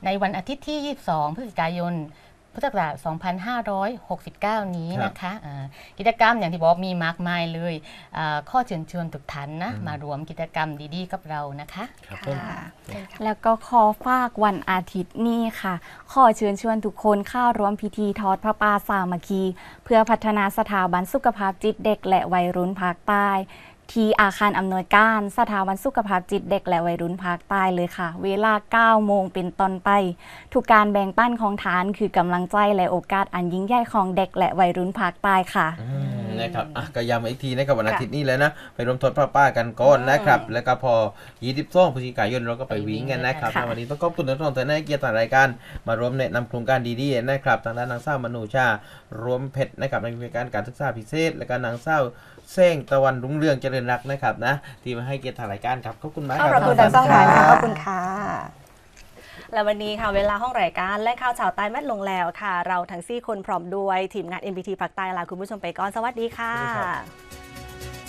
ในวันอาทิตย์ที่ 22 พฤศจิกายน พุทธศักราช 2569 นี้นะคะกิจกรรมอย่างที่บอกมีมากมายเลยข้อเชิญชวนทุกท่านนะมารวมกิจกรรมดีๆกับเรานะคะแล้วก็ขอฝากวันอาทิตย์นี้ค่ะขอเชิญชวนทุกคนเข้าร่วมพิธีทอดพระป่าสามัคคีเพื่อพัฒนาสถาบันสุขภาพจิตเด็กและวัยรุ่นภาคใต้ที่อาคารอำนวยการสถาบันสุขภาพจิตเด็กและวัยรุ่นภาคใต้เลยค่ะเวลา 9 โมงเป็นต้นไปทุกการแบ่งปันของฐานคือกำลังใจและโอกาสอันยิ่งใหญ่ของเด็กและวัยรุ่นภาคใต้ค่ะนะครับก็ย้ำอีกทีนะครับวันอาทิตย์นี้แล้วนะไปรวมทดป้ากันก่อนนะครับแล้วก็พอ22 พฤศจิกายนเราก็ไปวิ่งกันนะครับวันนี้ต้องขอบคุณทั้งสองท่านในเกียรติรายการมารวมแนะนำโครงการดีๆนะครับทางด้านนางสาวมโนชารวมเพชรนะครับในการศึกษาพิเศษและก็นางสาวแสงตะวันรุ่งเรืองเจริญรักนะครับนะที่มาให้เกียรติรายการครับขอบคุณมากครับขอบคุณทั้งสองท่านค่ะขอบคุณค่ะและวันนี้ค่ะเวลาห้องรายการและข่าวชาวใต้แม่ลงแล้วค่ะเราทั้ง4 คนพร้อมด้วยทีมงาน NBT ภาคใต้ลาคุณผู้ชมไปก่อนสวัสดีค่ะ